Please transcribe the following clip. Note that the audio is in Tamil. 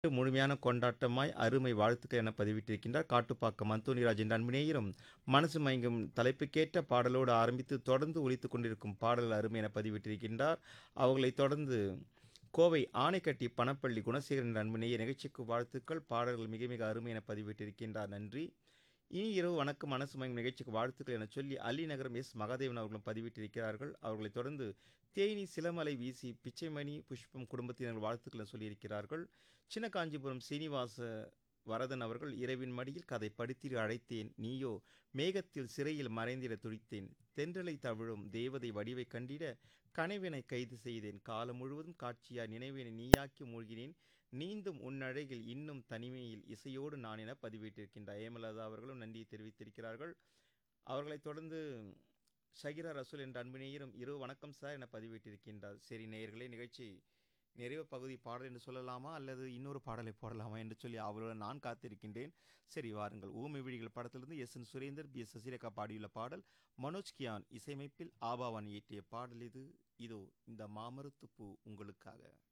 முழுமையான கொண்டாட்டமாய் அருமை வாழ்த்துக்கள் என பதிவிட்டிருக்கின்றார். காட்டுப்பாக்கம் அந்தோணிராஜ் என்ற அன்பு நேயரும் மனசு மயங்கும் தலைப்புக்கேற்ற பாடலோடு ஆரம்பித்து தொடர்ந்து ஒலித்துக் கொண்டிருக்கும் பாடல் அருமை என பதிவிட்டிருக்கின்றார். அவர்களைத் தொடர்ந்து கோவை ஆனைக்கட்டி பணப்பள்ளி குணசேகரன் என்ற அன்பு நேயர் நிகழ்ச்சிக்கு வாழ்த்துக்கள், பாடல்கள் மிக மிக அருமை என பதிவிட்டிருக்கின்றார். நன்றி. இனி இரவு வணக்கம் மனசு மயங்கும் நிகழ்ச்சிக்கு வாழ்த்துக்கள் என சொல்லி அலிநகரம் எஸ் மகாதேவன் அவர்களும் பதிவிட்டிருக்கிறார்கள். அவர்களைத் தொடர்ந்து தேனி சிலமலை வீசி பிச்சைமணி புஷ்பம் குடும்பத்தினர் வாழ்த்துக்களை சொல்லியிருக்கிறார்கள். சின்ன காஞ்சிபுரம் சீனிவாச வரதன் அவர்கள் இரவின் மடியில் கதை படித்திட அழைத்தேன், நீயோ மேகத்தில் சிறையில் மறைந்திட துடித்தேன், தென்றலை தவிழும் தேவதை வடிவை கண்டிட கனவினை கைது செய்தேன், காலம் முழுவதும் காட்சியாய் நினைவினை நீயாக்கி மூழ்கினேன், நீந்தும் உன்னழகில் இன்னும் தனிமையில் இசையோடு நான் என பதிவிட்டிருக்கின்றார். ஏமலதா அவர்களும் நன்றியை தெரிவித்திருக்கிறார்கள். அவர்களைத் தொடர்ந்து ஷகிரா ரசூல் என்ற அன்பு நேயரும் இரவு வணக்கம் சார் என பதிவிட்டிருக்கின்றார். சரி நேயர்களே, நிகழ்ச்சி நிறைவு பகுதி பாடல் என்று சொல்லலாமா அல்லது இன்னொரு பாடலை போடலாமா என்று சொல்லி அவளுடன் நான் காத்திருக்கின்றேன். சரி வாருங்கள். ஊமை விழிகள் படத்திலிருந்து என் சுரேந்தர் பி சசிரேகா பாடியுள்ள பாடல், மனோஜ் கியான் இசையமைப்பில் ஆபாவான் இயற்றிய பாடல் இது. இதோ இந்த மாமரத்து பூ உங்களுக்காக.